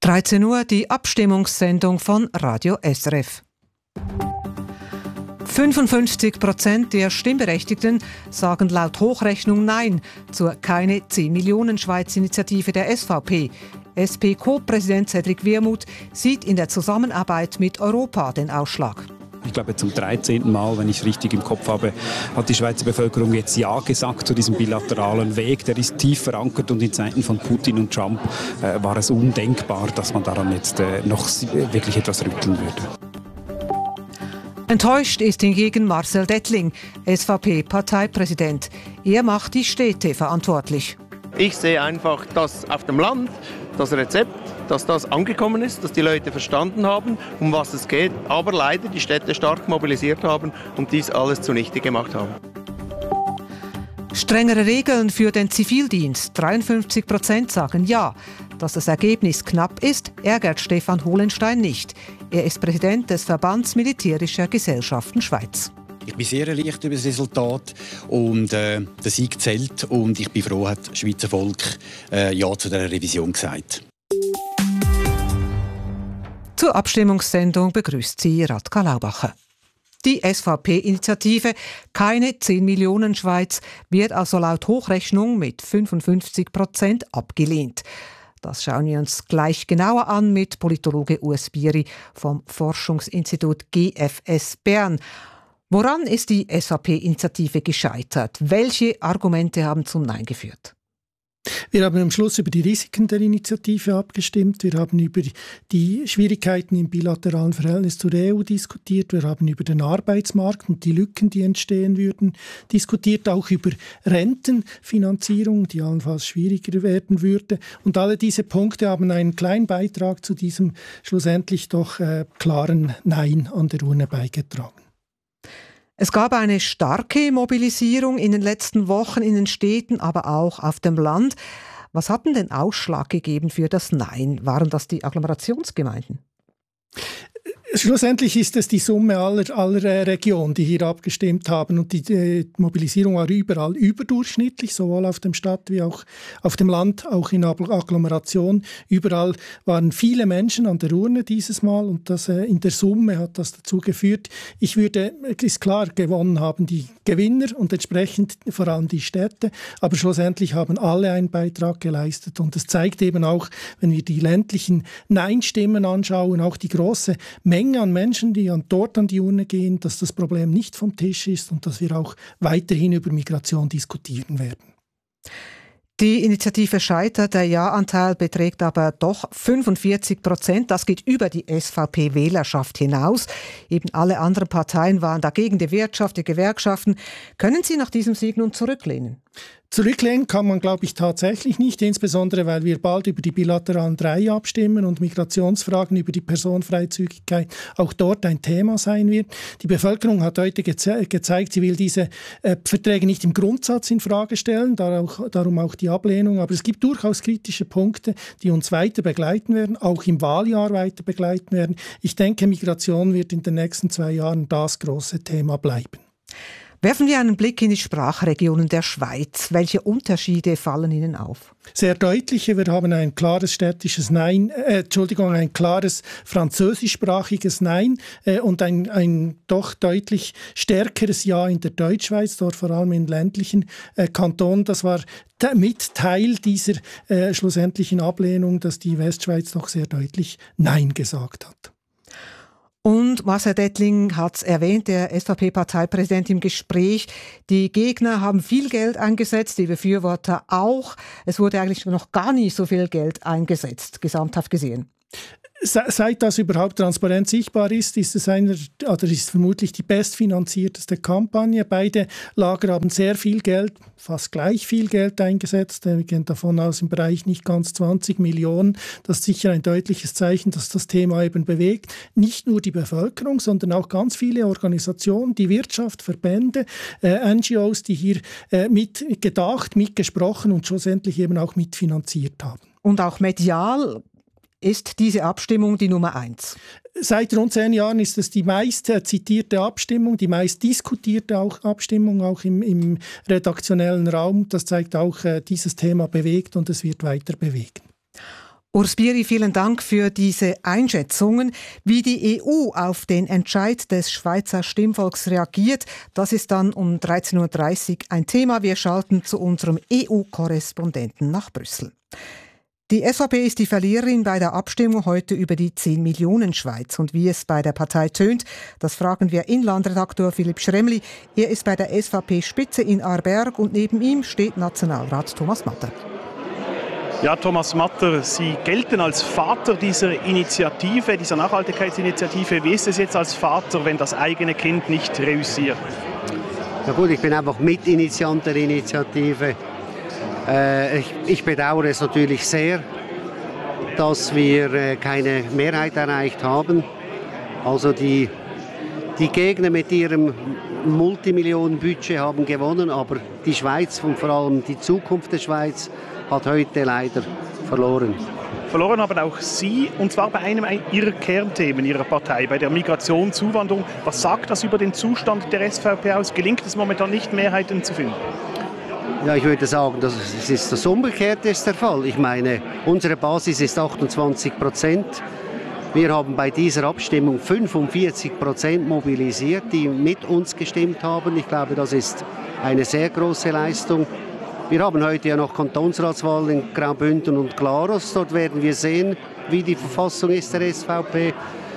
13 Uhr die Abstimmungssendung von Radio SRF. 55% der Stimmberechtigten sagen laut Hochrechnung Nein zur keine 10 Millionen Schweiz-Initiative der SVP. SP-Co-Präsident Cedric Wermuth sieht in der Zusammenarbeit mit Europa den Ausschlag. Ich glaube, zum 13. Mal, wenn ich es richtig im Kopf habe, hat die Schweizer Bevölkerung jetzt Ja gesagt zu diesem bilateralen Weg. Der ist tief verankert und in Zeiten von Putin und Trump war es undenkbar, dass man daran jetzt noch wirklich etwas rütteln würde. Enttäuscht ist hingegen Marcel Dettling, SVP-Parteipräsident. Er macht die Städte verantwortlich. Ich sehe einfach, dass auf dem Land das Rezept, dass das angekommen ist, dass die Leute verstanden haben, um was es geht, aber leider die Städte stark mobilisiert haben und dies alles zunichte gemacht haben. Strengere Regeln für den Zivildienst. 53% sagen Ja. Dass das Ergebnis knapp ist, ärgert Stefan Hohlenstein nicht. Er ist Präsident des Verbands Militärischer Gesellschaften Schweiz. Ich bin sehr erleichtert über das Resultat und der Sieg zählt und ich bin froh, hat das Schweizer Volk Ja zu dieser Revision gesagt. Zur Abstimmungssendung begrüßt sie Radka Laubacher. Die SVP-Initiative Keine 10 Millionen Schweiz wird also laut Hochrechnung mit 55% abgelehnt. Das schauen wir uns gleich genauer an mit Politologe Urs Bieri vom Forschungsinstitut GFS Bern. Woran ist die SVP-Initiative gescheitert? Welche Argumente haben zum Nein geführt? Wir haben am Schluss über die Risiken der Initiative abgestimmt. Wir haben über die Schwierigkeiten im bilateralen Verhältnis zur EU diskutiert. Wir haben über den Arbeitsmarkt und die Lücken, die entstehen würden, diskutiert. Auch über Rentenfinanzierung, die allenfalls schwieriger werden würde. Und alle diese Punkte haben einen kleinen Beitrag zu diesem schlussendlich doch klaren Nein an der Urne beigetragen. Es gab eine starke Mobilisierung in den letzten Wochen in den Städten, aber auch auf dem Land. Was hat denn den Ausschlag gegeben für das Nein? Waren das die Agglomerationsgemeinden? Schlussendlich ist es die Summe aller Regionen, die hier abgestimmt haben. Und die Mobilisierung war überall überdurchschnittlich, sowohl auf dem Stadt wie auch auf dem Land, auch in Agglomeration. Überall waren viele Menschen an der Urne dieses Mal und das, in der Summe hat das dazu geführt. Ist klar, gewonnen haben die Gewinner und entsprechend vor allem die Städte. Aber schlussendlich haben alle einen Beitrag geleistet. Und das zeigt eben auch, wenn wir die ländlichen Nein-Stimmen anschauen, auch die große Menge an Menschen, die dort an die Urne gehen, dass das Problem nicht vom Tisch ist und dass wir auch weiterhin über Migration diskutieren werden. Die Initiative scheitert, der Ja-Anteil beträgt aber doch 45%. Das geht über die SVP-Wählerschaft hinaus. Eben alle anderen Parteien waren dagegen, die Wirtschaft, die Gewerkschaften. Können Sie nach diesem Sieg nun zurücklehnen? Zurücklehnen kann man, glaube ich, tatsächlich nicht, insbesondere weil wir bald über die bilateralen 3 abstimmen und Migrationsfragen über die Personenfreizügigkeit auch dort ein Thema sein wird. Die Bevölkerung hat heute gezeigt, sie will diese Verträge nicht im Grundsatz in Frage stellen, darum auch die Ablehnung. Aber es gibt durchaus kritische Punkte, die uns weiter begleiten werden, auch im Wahljahr weiter begleiten werden. Ich denke, Migration wird in den nächsten 2 Jahren das große Thema bleiben. Werfen wir einen Blick in die Sprachregionen der Schweiz. Welche Unterschiede fallen Ihnen auf? Sehr deutliche. Wir haben ein klares städtisches Nein, ein klares französischsprachiges Nein und ein doch deutlich stärkeres Ja in der Deutschschweiz, dort vor allem in ländlichen Kantonen. Das war mit Teil dieser schlussendlichen Ablehnung, dass die Westschweiz doch sehr deutlich Nein gesagt hat. Und Marcel Dettling hat es erwähnt, der SVP-Parteipräsident im Gespräch. Die Gegner haben viel Geld eingesetzt, die Befürworter auch. Es wurde eigentlich noch gar nie so viel Geld eingesetzt, gesamthaft gesehen. Seit das überhaupt transparent sichtbar ist, ist ist vermutlich die bestfinanzierteste Kampagne. Beide Lager haben sehr viel Geld, fast gleich viel Geld eingesetzt. Wir gehen davon aus, im Bereich nicht ganz 20 Millionen. Das ist sicher ein deutliches Zeichen, dass das Thema eben bewegt. Nicht nur die Bevölkerung, sondern auch ganz viele Organisationen, die Wirtschaft, Verbände, NGOs, die hier mitgedacht, mitgesprochen und schlussendlich eben auch mitfinanziert haben. Und auch medial ist diese Abstimmung die Nummer 1? Seit rund 10 Jahren ist es die meist zitierte Abstimmung, die meist diskutierte Abstimmung, auch im redaktionellen Raum. Das zeigt auch, dieses Thema bewegt und es wird weiter bewegen. Urs Bieri, vielen Dank für diese Einschätzungen. Wie die EU auf den Entscheid des Schweizer Stimmvolks reagiert, das ist dann um 13.30 Uhr ein Thema. Wir schalten zu unserem EU-Korrespondenten nach Brüssel. Die SVP ist die Verliererin bei der Abstimmung heute über die 10 Millionen Schweiz. Und wie es bei der Partei tönt, das fragen wir Inlandredakteur Philipp Schremli. Er ist bei der SVP-Spitze in Aarberg und neben ihm steht Nationalrat Thomas Matter. Ja, Thomas Matter, Sie gelten als Vater dieser Initiative, dieser Nachhaltigkeitsinitiative. Wie ist es jetzt als Vater, wenn das eigene Kind nicht reüssiert? Ja gut, ich bin einfach Mitinitiant der Initiative. Ich bedauere es natürlich sehr, dass wir keine Mehrheit erreicht haben. Also die Gegner mit ihrem Multimillionen-Budget haben gewonnen, aber die Schweiz und vor allem die Zukunft der Schweiz hat heute leider verloren. Verloren haben auch Sie, und zwar bei einem Ihrer Kernthemen Ihrer Partei, bei der Migration, Zuwanderung. Was sagt das über den Zustand der SVP aus? Gelingt es momentan nicht, Mehrheiten zu finden? Ja, ich würde sagen, das Umgekehrte ist der Fall. Ich meine, unsere Basis ist 28%. Wir haben bei dieser Abstimmung 45% mobilisiert, die mit uns gestimmt haben. Ich glaube, das ist eine sehr große Leistung. Wir haben heute ja noch Kantonsratswahlen in Graubünden und Glarus. Dort werden wir sehen, wie die Verfassung ist der SVP.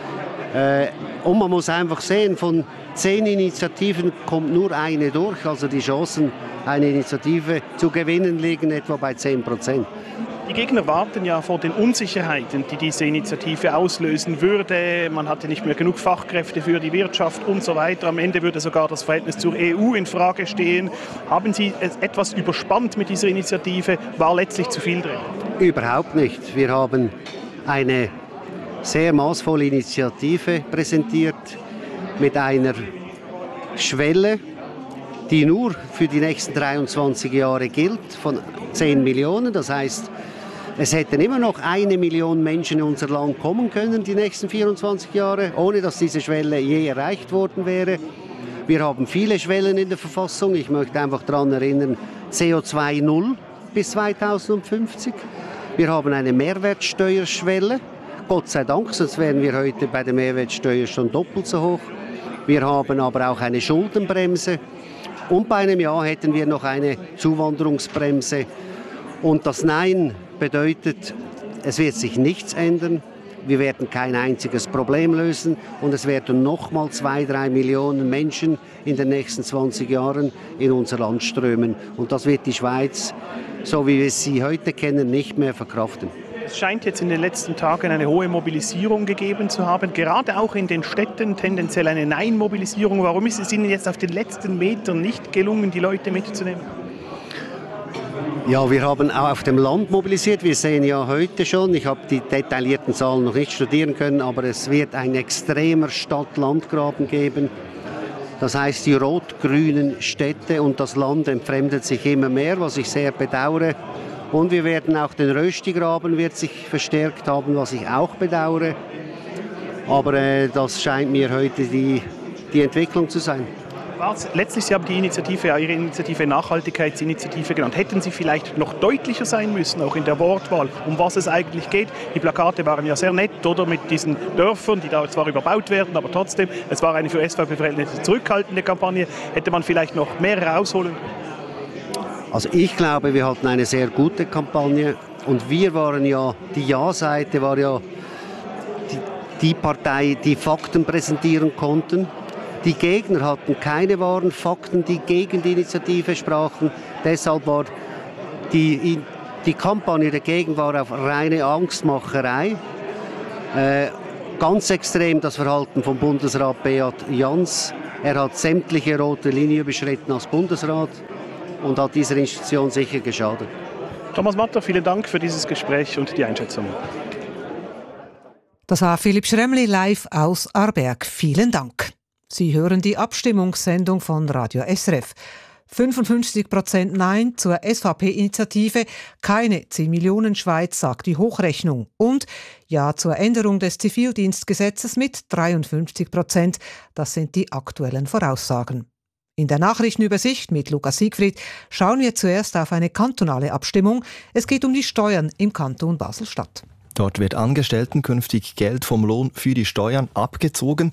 Und man muss einfach sehen, von 10 Initiativen kommt nur eine durch. Also die Chancen, eine Initiative zu gewinnen, liegen etwa bei 10%. Die Gegner warten ja vor den Unsicherheiten, die diese Initiative auslösen würde. Man hatte nicht mehr genug Fachkräfte für die Wirtschaft und so weiter. Am Ende würde sogar das Verhältnis zur EU in Frage stehen. Haben Sie etwas überspannt mit dieser Initiative? War letztlich zu viel drin? Überhaupt nicht. Wir haben eine sehr maßvolle Initiative präsentiert mit einer Schwelle, die nur für die nächsten 23 Jahre gilt, von 10 Millionen. Das heißt, es hätten immer noch 1 Million Menschen in unser Land kommen können, die nächsten 24 Jahre, ohne dass diese Schwelle je erreicht worden wäre. Wir haben viele Schwellen in der Verfassung. Ich möchte einfach daran erinnern, CO2 0 bis 2050. Wir haben eine Mehrwertsteuerschwelle. Gott sei Dank, sonst wären wir heute bei der Mehrwertsteuer schon doppelt so hoch. Wir haben aber auch eine Schuldenbremse. Und bei einem Jahr hätten wir noch eine Zuwanderungsbremse. Und das Nein bedeutet, es wird sich nichts ändern. Wir werden kein einziges Problem lösen. Und es werden nochmal 2-3 Millionen Menschen in den nächsten 20 Jahren in unser Land strömen. Und das wird die Schweiz, so wie wir sie heute kennen, nicht mehr verkraften. Es scheint jetzt in den letzten Tagen eine hohe Mobilisierung gegeben zu haben, gerade auch in den Städten tendenziell eine Nein-Mobilisierung. Warum ist es Ihnen jetzt auf den letzten Metern nicht gelungen, die Leute mitzunehmen? Ja, wir haben auch auf dem Land mobilisiert. Wir sehen ja heute schon, ich habe die detaillierten Zahlen noch nicht studieren können, aber es wird ein extremer Stadt-Land-Graben geben. Das heißt, die rot-grünen Städte und das Land entfremdet sich immer mehr, was ich sehr bedauere. Und wir werden auch den Röstigraben wird sich verstärkt haben, was ich auch bedauere. Aber das scheint mir heute die Entwicklung zu sein. Letztlich, Sie haben die Initiative, Ihre Initiative Nachhaltigkeitsinitiative genannt. Hätten Sie vielleicht noch deutlicher sein müssen, auch in der Wortwahl, um was es eigentlich geht? Die Plakate waren ja sehr nett, oder, mit diesen Dörfern, die da zwar überbaut werden, aber trotzdem, es war eine für SVP-Verhältnisse zurückhaltende Kampagne. Hätte man vielleicht noch mehr rausholen können? Also ich glaube, wir hatten eine sehr gute Kampagne und wir waren ja, die Ja-Seite war ja die Partei, die Fakten präsentieren konnten. Die Gegner hatten keine wahren Fakten, die gegen die Initiative sprachen. Deshalb war die Kampagne dagegen war auf reine Angstmacherei. Ganz extrem das Verhalten von Bundesrat Beat Jans. Er hat sämtliche rote Linien überschritten als Bundesrat und hat dieser Institution sicher geschadet. Thomas Matter, vielen Dank für dieses Gespräch und die Einschätzung. Das war Philipp Schremli live aus Aarberg. Vielen Dank. Sie hören die Abstimmungssendung von Radio SRF. 55% Nein zur SVP-Initiative, keine 10 Millionen Schweiz, sagt die Hochrechnung. Und Ja zur Änderung des Zivildienstgesetzes mit 53%. Das sind die aktuellen Voraussagen. In der Nachrichtenübersicht mit Lukas Siegfried schauen wir zuerst auf eine kantonale Abstimmung. Es geht um die Steuern im Kanton Basel-Stadt. Dort wird Angestellten künftig Geld vom Lohn für die Steuern abgezogen.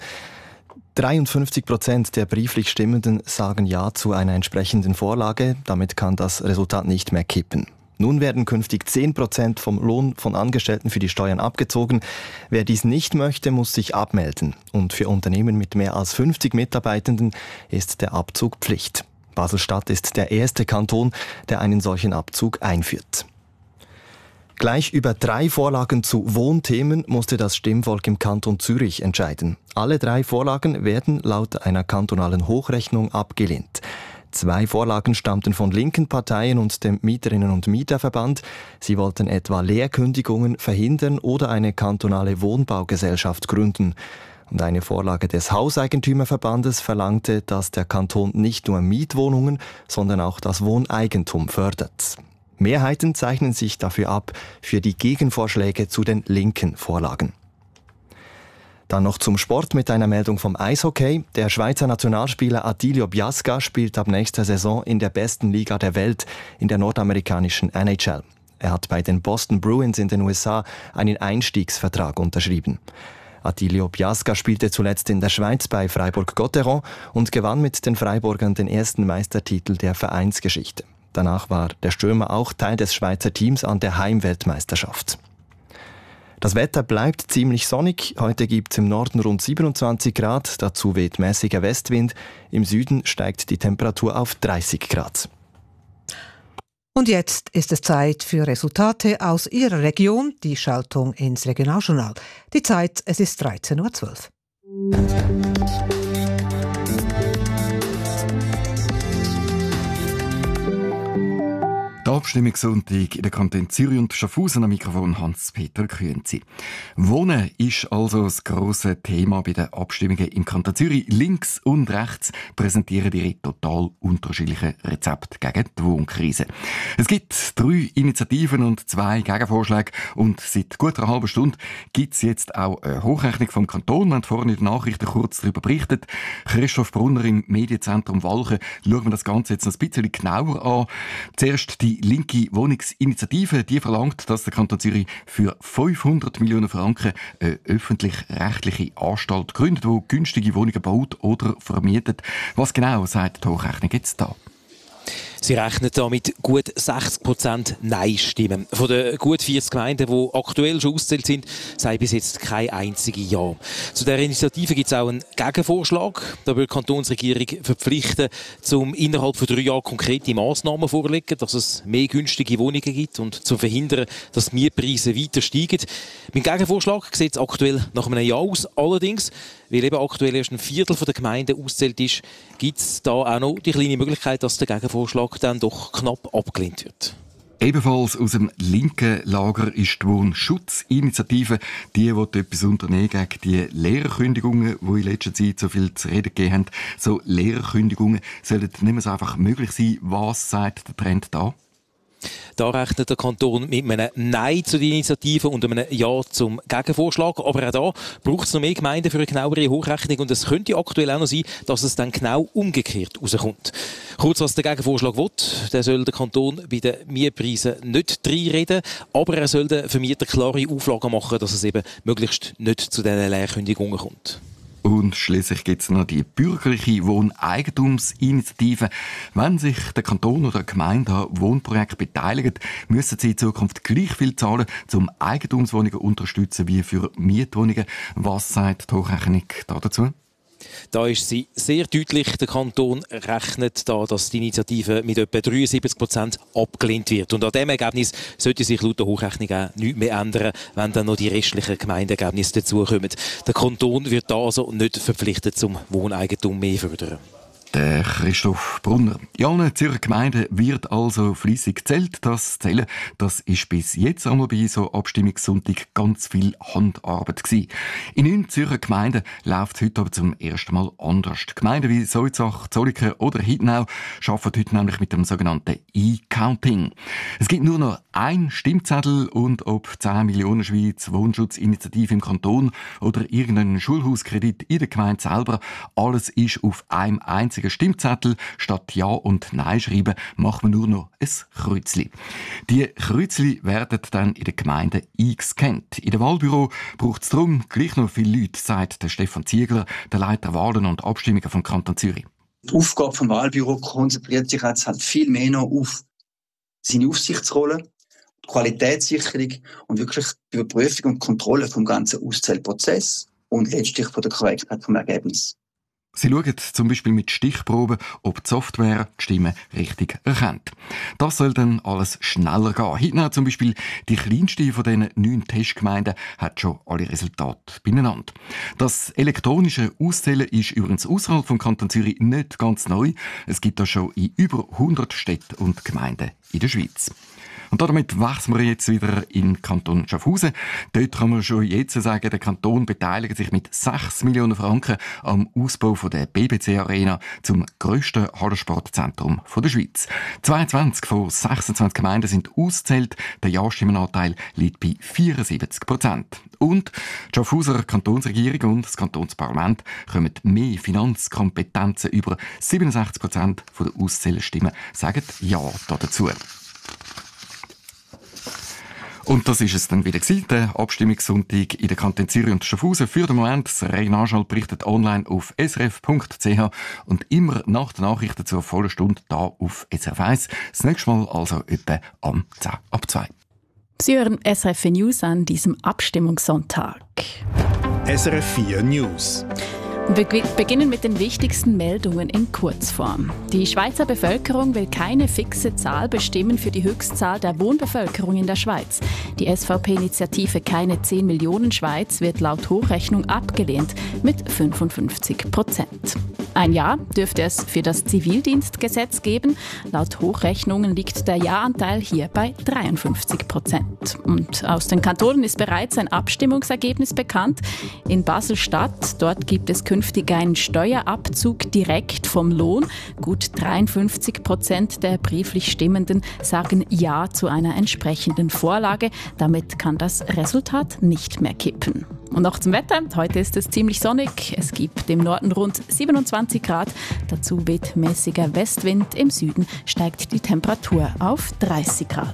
53% der brieflich Stimmenden sagen Ja zu einer entsprechenden Vorlage. Damit kann das Resultat nicht mehr kippen. Nun werden künftig 10% vom Lohn von Angestellten für die Steuern abgezogen. Wer dies nicht möchte, muss sich abmelden. Und für Unternehmen mit mehr als 50 Mitarbeitenden ist der Abzug Pflicht. Basel-Stadt ist der erste Kanton, der einen solchen Abzug einführt. Gleich über 3 Vorlagen zu Wohnthemen musste das Stimmvolk im Kanton Zürich entscheiden. Alle 3 Vorlagen werden laut einer kantonalen Hochrechnung abgelehnt. 2 Vorlagen stammten von linken Parteien und dem Mieterinnen- und Mieterverband. Sie wollten etwa Leerkündigungen verhindern oder eine kantonale Wohnbaugesellschaft gründen. Und eine Vorlage des Hauseigentümerverbandes verlangte, dass der Kanton nicht nur Mietwohnungen, sondern auch das Wohneigentum fördert. Mehrheiten zeichnen sich dafür ab für die Gegenvorschläge zu den linken Vorlagen. Dann noch zum Sport mit einer Meldung vom Eishockey. Der Schweizer Nationalspieler Attilio Biasca spielt ab nächster Saison in der besten Liga der Welt, in der nordamerikanischen NHL. Er hat bei den Boston Bruins in den USA einen Einstiegsvertrag unterschrieben. Attilio Biasca spielte zuletzt in der Schweiz bei Freiburg-Gotteron und gewann mit den Freiburgern den ersten Meistertitel der Vereinsgeschichte. Danach war der Stürmer auch Teil des Schweizer Teams an der Heimweltmeisterschaft. Das Wetter bleibt ziemlich sonnig. Heute gibt es im Norden rund 27 Grad. Dazu weht mäßiger Westwind. Im Süden steigt die Temperatur auf 30 Grad. Und jetzt ist es Zeit für Resultate aus Ihrer Region. Die Schaltung ins Regionaljournal. Die Zeit, es ist 13.12 Uhr. Der Abstimmungssonntag in der Kanton Zürich und Schaffhausen, am Mikrofon Hans-Peter Künzi. Wohnen ist also das grosse Thema bei den Abstimmungen im Kanton Zürich. Links und rechts präsentieren ihre total unterschiedlichen Rezepte gegen die Wohnkrise. Es gibt 3 Initiativen und 2 Gegenvorschläge und seit gut einer halben Stunde gibt es jetzt auch eine Hochrechnung vom Kanton. Wir haben vorhin in den Nachrichten kurz darüber berichtet. Christoph Brunner im Medienzentrum Walchen. Schauen wir das Ganze jetzt noch ein bisschen genauer an. Zuerst die linke Wohnungsinitiative, die verlangt, dass der Kanton Zürich für 500 Millionen Franken eine öffentlich-rechtliche Anstalt gründet, die günstige Wohnungen baut oder vermietet. Was genau sagt die Hochrechnung jetzt da? Sie rechnen da mit gut 60% Nein-Stimmen. Von den gut 40 Gemeinden, die aktuell schon ausgezählt sind, sei bis jetzt kein einzige Ja. Zu dieser Initiative gibt es auch einen Gegenvorschlag. Da will die Kantonsregierung verpflichten, um innerhalb von 3 Jahren konkrete Massnahmen vorzulegen, dass es mehr günstige Wohnungen gibt und zu verhindern, dass die Mietpreise weiter steigen. Mein Gegenvorschlag sieht es aktuell nach einem Ja aus. Allerdings, weil eben aktuell erst ein Viertel der Gemeinden ausgezählt ist, gibt es da auch noch die kleine Möglichkeit, dass der Gegenvorschlag dann doch knapp abgelehnt wird. Ebenfalls aus dem linken Lager ist die Wohnschutzinitiative. Die will etwas unternehmen gegen die Lehrerkündigungen, die in letzter Zeit so viel zu reden gegeben haben. So Lehrerkündigungen sollen nicht mehr so einfach möglich sein. Was sagt der Trend da? Da rechnet der Kanton mit einem Nein zu der Initiative und einem Ja zum Gegenvorschlag. Aber auch da braucht es noch mehr Gemeinden für eine genauere Hochrechnung. Und es könnte aktuell auch noch sein, dass es dann genau umgekehrt rauskommt. Kurz, was der Gegenvorschlag will: Der soll der Kanton bei den Mietpreisen nicht reinreden, aber er soll den Vermietern klare Auflagen machen, dass es eben möglichst nicht zu diesen Leerkündigungen kommt. Und schließlich gibt es noch die bürgerliche Wohneigentumsinitiative. Wenn sich der Kanton oder die Gemeinde an Wohnprojekten beteiligen, müssen sie in Zukunft gleich viel zahlen, um Eigentumswohnungen zu unterstützen wie für Mietwohnungen. Was sagt die Hochrechnung dazu? Da ist sie sehr deutlich. Der Kanton rechnet da, dass die Initiative mit etwa 73% abgelehnt wird. Und an diesem Ergebnis sollte sich laut der Hochrechnung auch nichts mehr ändern, wenn dann noch die restlichen Gemeindeergebnisse dazukommen. Der Kanton wird da also nicht verpflichtet, zum Wohneigentum mehr fördern. Der Christoph Brunner. In allen Zürcher Gemeinden wird also fleissig gezählt. Das Zählen, das ist bis jetzt einmal bei so Abstimmungssonntag ganz viel Handarbeit gewesen. In 9 Zürcher Gemeinden läuft heute aber zum ersten Mal anders. Gemeinden wie Soizach, Zollikofen oder Hiddenau arbeiten heute nämlich mit dem sogenannten E-Counting. Es gibt nur noch ein Stimmzettel und ob 10 Millionen Schweiz Wohnschutzinitiative im Kanton oder irgendein Schulhauskredit in der Gemeinde selber, alles ist auf einem einzigen einzigen Stimmzettel. Statt Ja und Nein schreiben, macht man nur noch ein Kreuzli. Die Kreuzli werden dann in den Gemeinden eingescannt. In den Wahlbüro braucht es darum gleich noch viele Leute, sagt der Stefan Ziegler, der Leiter Wahlen und Abstimmungen vom Kanton Zürich. Die Aufgabe des Wahlbüros konzentriert sich jetzt halt viel mehr noch auf seine Aufsichtsrolle, die Qualitätssicherung und wirklich die Überprüfung und Kontrolle vom ganzen Auszählprozess und letztlich von der Korrektheit vom Ergebnis. Sie schauen zum Beispiel mit Stichproben, ob die Software die Stimmen richtig erkennt. Das soll dann alles schneller gehen. Heute zum Beispiel die kleinste von diesen 9 Testgemeinden hat schon alle Resultate beieinander. Das elektronische Auszählen ist übrigens außerhalb vom Kanton Zürich nicht ganz neu. Es gibt das schon in über 100 Städten und Gemeinden in der Schweiz. Und damit wechseln wir jetzt wieder in den Kanton Schaffhausen. Dort kann man schon jetzt sagen, der Kanton beteiligt sich mit 6 Millionen Franken am Ausbau der BBC Arena zum grössten Hallensportzentrum der Schweiz. 22 von 26 Gemeinden sind ausgezählt. Der Ja-Stimmenanteil liegt bei 74%. Und die Schaffhauser Kantonsregierung und das Kantonsparlament kommen mehr Finanzkompetenzen über. 67% der Auszählstimmen sagen Ja dazu. Und das ist es dann wieder gewesen, der Abstimmungssonntag in der Kanton Zürich und Schaffhausen. Für den Moment, das Regionaljournal berichtet online auf srf.ch und immer nach den Nachrichten zur vollen Stunde da auf SRF 1. Das nächste Mal also etwa am 10 ab 2. Sie hören SRF News an diesem Abstimmungssonntag. SRF 4 News. Wir beginnen mit den wichtigsten Meldungen in Kurzform. Die Schweizer Bevölkerung will keine fixe Zahl bestimmen für die Höchstzahl der Wohnbevölkerung in der Schweiz. Die SVP-Initiative Keine 10 Millionen Schweiz wird laut Hochrechnung abgelehnt mit 55%. Ein Ja dürfte es für das Zivildienstgesetz geben. Laut Hochrechnungen liegt der Ja-Anteil hier bei 53%. Und aus den Kantonen ist bereits ein Abstimmungsergebnis bekannt. In Basel-Stadt, dort gibt es künftig einen Steuerabzug direkt vom Lohn. Gut 53% der brieflich Stimmenden sagen Ja zu einer entsprechenden Vorlage. Damit kann das Resultat nicht mehr kippen. Und noch zum Wetter. Heute ist es ziemlich sonnig. Es gibt im Norden rund 27 Grad. Dazu weht mäßiger Westwind. Im Süden steigt die Temperatur auf 30 Grad.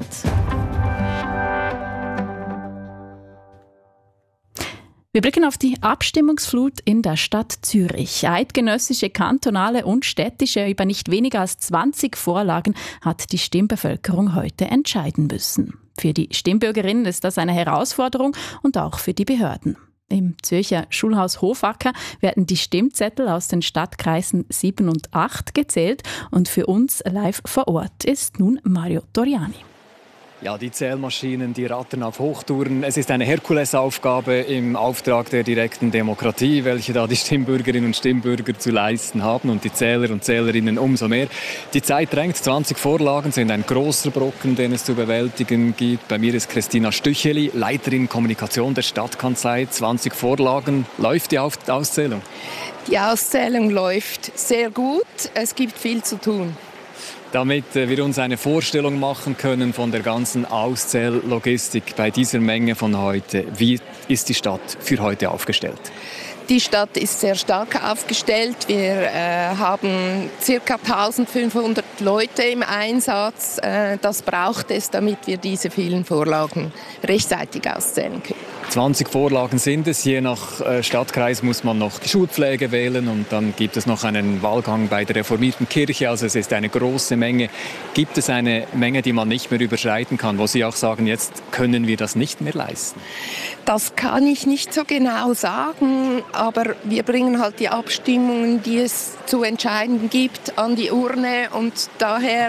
Wir blicken auf die Abstimmungsflut in der Stadt Zürich. Eidgenössische, kantonale und städtische, über nicht weniger als 20 Vorlagen hat die Stimmbevölkerung heute entscheiden müssen. Für die Stimmbürgerinnen ist das eine Herausforderung und auch für die Behörden. Im Zürcher Schulhaus Hofacker werden die Stimmzettel aus den Stadtkreisen 7 und 8 gezählt und für uns live vor Ort ist nun Mario Doriani. Ja, die Zählmaschinen, die rattern auf Hochtouren. Es ist eine Herkulesaufgabe im Auftrag der direkten Demokratie, welche da die Stimmbürgerinnen und Stimmbürger zu leisten haben und die Zähler und Zählerinnen umso mehr. Die Zeit drängt, 20 Vorlagen sind ein großer Brocken, den es zu bewältigen gibt. Bei mir ist Christina Stücheli, Leiterin Kommunikation der Stadtkanzlei. 20 Vorlagen. Läuft die Auszählung? Die Auszählung läuft sehr gut. Es gibt viel zu tun. Damit wir uns eine Vorstellung machen können von der ganzen Auszähllogistik bei dieser Menge von heute. Wie ist die Stadt für heute aufgestellt? Die Stadt ist sehr stark aufgestellt. Wir haben ca. 1500 Leute im Einsatz. Das braucht es, damit wir diese vielen Vorlagen rechtzeitig auszählen können. 20 Vorlagen sind es. Je nach Stadtkreis muss man noch die Schulpflege wählen und dann gibt es noch einen Wahlgang bei der reformierten Kirche. Also es ist eine große Menge. Gibt es eine Menge, die man nicht mehr überschreiten kann, wo Sie auch sagen, jetzt können wir das nicht mehr leisten? Das kann ich nicht so genau sagen, aber wir bringen halt die Abstimmungen, die es zu entscheiden gibt, an die Urne und daher,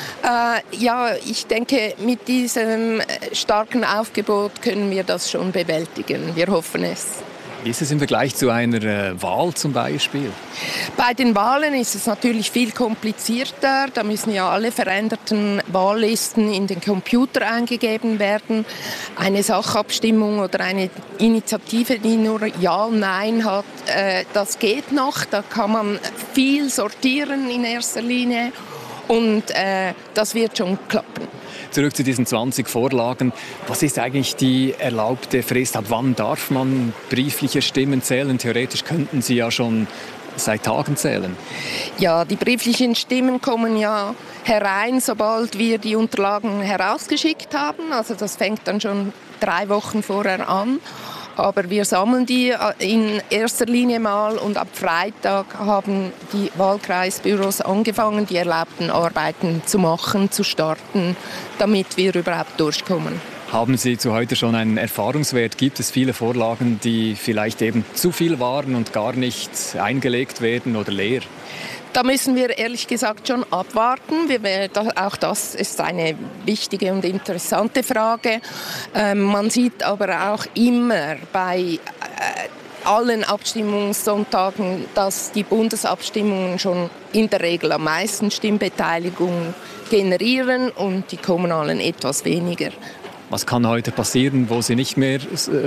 ich denke, mit diesem starken Aufgebot können wir das schon bewältigen. Wir hoffen es. Wie ist es im Vergleich zu einer Wahl zum Beispiel? Bei den Wahlen ist es natürlich viel komplizierter. Da müssen ja alle veränderten Wahllisten in den Computer eingegeben werden. Eine Sachabstimmung oder eine Initiative, die nur Ja und Nein hat, das geht noch. Da kann man viel sortieren in erster Linie und das wird schon klappen. Zurück zu diesen 20 Vorlagen. Was ist eigentlich die erlaubte Frist? Ab wann darf man briefliche Stimmen zählen? Theoretisch könnten Sie ja schon seit Tagen zählen. Ja, die brieflichen Stimmen kommen ja herein, sobald wir die Unterlagen herausgeschickt haben. Also das fängt dann schon 3 Wochen vorher an. Aber wir sammeln die in erster Linie mal und ab Freitag haben die Wahlkreisbüros angefangen, die erlaubten Arbeiten zu machen, zu starten, damit wir überhaupt durchkommen. Haben Sie zu heute schon einen Erfahrungswert? Gibt es viele Vorlagen, die vielleicht eben zu viel waren und gar nicht eingelegt werden oder leer? Da müssen wir ehrlich gesagt schon abwarten. Auch das ist eine wichtige und interessante Frage. Man sieht aber auch immer bei allen Abstimmungssonntagen, dass die Bundesabstimmungen schon in der Regel am meisten Stimmbeteiligung generieren und die kommunalen etwas weniger. Was kann heute passieren, wo es nicht mehr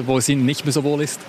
so wohl ist?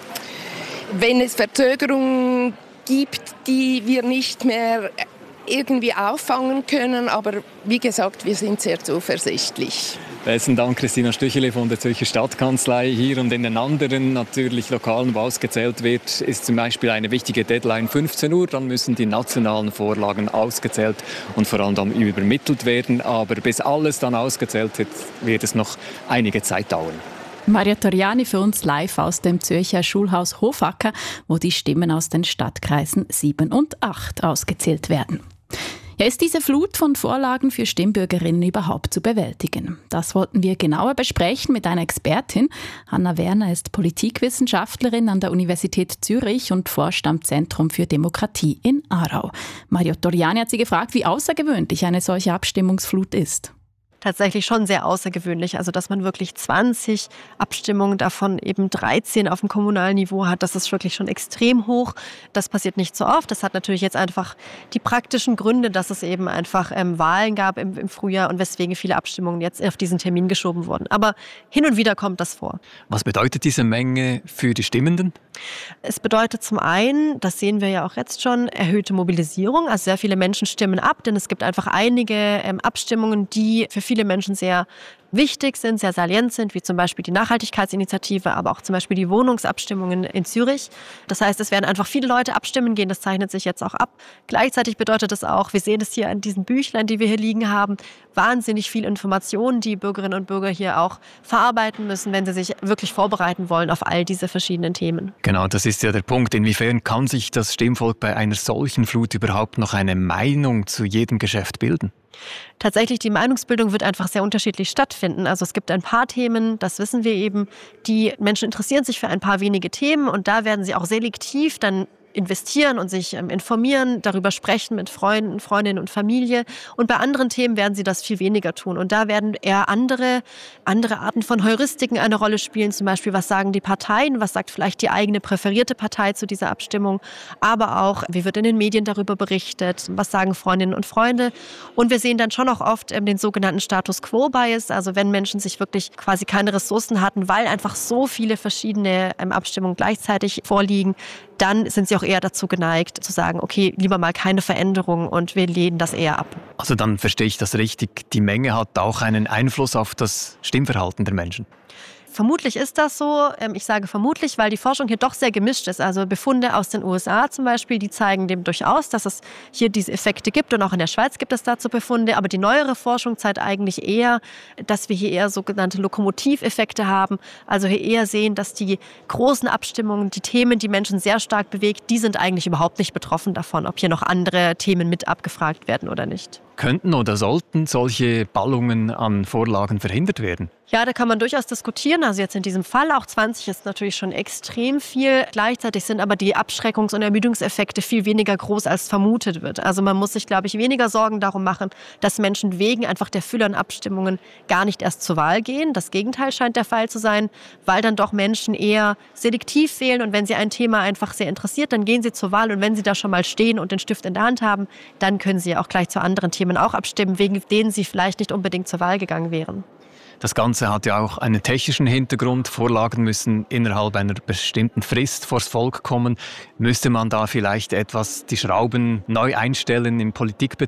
Wenn es Verzögerungen gibt, die wir nicht mehr irgendwie auffangen können. Aber wie gesagt, wir sind sehr zuversichtlich. Besten Dank, Christina Stücheli von der Zürcher Stadtkanzlei. Hier und in den anderen natürlich Lokalen, wo ausgezählt wird, ist zum Beispiel eine wichtige Deadline 15 Uhr. Dann müssen die nationalen Vorlagen ausgezählt und vor allem dann übermittelt werden. Aber bis alles dann ausgezählt wird es noch einige Zeit dauern. Maria Toriani für uns live aus dem Zürcher Schulhaus Hofacker, wo die Stimmen aus den Stadtkreisen 7 und 8 ausgezählt werden. Ja, ist diese Flut von Vorlagen für Stimmbürgerinnen überhaupt zu bewältigen? Das wollten wir genauer besprechen mit einer Expertin. Hanna Werner ist Politikwissenschaftlerin an der Universität Zürich und forscht am Zentrum für Demokratie in Aarau. Maria Toriani hat sie gefragt, wie außergewöhnlich eine solche Abstimmungsflut ist. Tatsächlich schon sehr außergewöhnlich. Also dass man wirklich 20 Abstimmungen, davon eben 13 auf dem kommunalen Niveau hat, das ist wirklich schon extrem hoch. Das passiert nicht so oft. Das hat natürlich jetzt einfach die praktischen Gründe, dass es eben einfach Wahlen gab im Frühjahr und weswegen viele Abstimmungen jetzt auf diesen Termin geschoben wurden. Aber hin und wieder kommt das vor. Was bedeutet diese Menge für die Stimmenden? Es bedeutet zum einen, das sehen wir ja auch jetzt schon, erhöhte Mobilisierung. Also sehr viele Menschen stimmen ab, denn es gibt einfach einige Abstimmungen, die für viele Menschen sehr wichtig sind, sehr salient sind, wie zum Beispiel die Nachhaltigkeitsinitiative, aber auch zum Beispiel die Wohnungsabstimmungen in Zürich. Das heißt, es werden einfach viele Leute abstimmen gehen, das zeichnet sich jetzt auch ab. Gleichzeitig bedeutet es auch, wir sehen es hier an diesen Büchlein, die wir hier liegen haben, wahnsinnig viel Information, die Bürgerinnen und Bürger hier auch verarbeiten müssen, wenn sie sich wirklich vorbereiten wollen auf all diese verschiedenen Themen. Genau, das ist ja der Punkt. Inwiefern kann sich das Stimmvolk bei einer solchen Flut überhaupt noch eine Meinung zu jedem Geschäft bilden? Tatsächlich, die Meinungsbildung wird einfach sehr unterschiedlich stattfinden. Also es gibt ein paar Themen, das wissen wir eben, die Menschen interessieren sich für ein paar wenige Themen und da werden sie auch selektiv dann investieren und sich informieren, darüber sprechen mit Freunden, Freundinnen und Familie. Und bei anderen Themen werden sie das viel weniger tun. Und da werden eher andere Arten von Heuristiken eine Rolle spielen. Zum Beispiel, was sagen die Parteien, was sagt vielleicht die eigene präferierte Partei zu dieser Abstimmung. Aber auch, wie wird in den Medien darüber berichtet, was sagen Freundinnen und Freunde. Und wir sehen dann schon auch oft den sogenannten Status-Quo-Bias. Also wenn Menschen sich wirklich quasi keine Ressourcen hatten, weil einfach so viele verschiedene Abstimmungen gleichzeitig vorliegen, dann sind sie auch eher dazu geneigt, zu sagen, okay, lieber mal keine Veränderung und wir lehnen das eher ab. Also dann verstehe ich das richtig, die Menge hat auch einen Einfluss auf das Stimmverhalten der Menschen. Vermutlich ist das so. Ich sage vermutlich, weil die Forschung hier doch sehr gemischt ist. Also Befunde aus den USA zum Beispiel, die zeigen dem durchaus, dass es hier diese Effekte gibt. Und auch in der Schweiz gibt es dazu Befunde. Aber die neuere Forschung zeigt eigentlich eher, dass wir hier eher sogenannte Lokomotiveffekte haben. Also hier eher sehen, dass die großen Abstimmungen, die Themen, die Menschen sehr stark bewegt, die sind eigentlich überhaupt nicht betroffen davon, ob hier noch andere Themen mit abgefragt werden oder nicht. Könnten oder sollten solche Ballungen an Vorlagen verhindert werden? Ja, da kann man durchaus diskutieren. Also jetzt in diesem Fall, auch 20 ist natürlich schon extrem viel. Gleichzeitig sind aber die Abschreckungs- und Ermüdungseffekte viel weniger groß, als vermutet wird. Also man muss sich, glaube ich, weniger Sorgen darum machen, dass Menschen wegen einfach der Fülle an Abstimmungen gar nicht erst zur Wahl gehen. Das Gegenteil scheint der Fall zu sein, weil dann doch Menschen eher selektiv wählen. Und wenn sie ein Thema einfach sehr interessiert, dann gehen sie zur Wahl. Und wenn sie da schon mal stehen und den Stift in der Hand haben, dann können sie ja auch gleich zu anderen Themen auch abstimmen, wegen denen sie vielleicht nicht unbedingt zur Wahl gegangen wären. Das Ganze hat ja auch einen technischen Hintergrund. Vorlagen müssen innerhalb einer bestimmten Frist vors Volk kommen. Müsste man da vielleicht etwas die Schrauben neu einstellen im Politikbetrieb?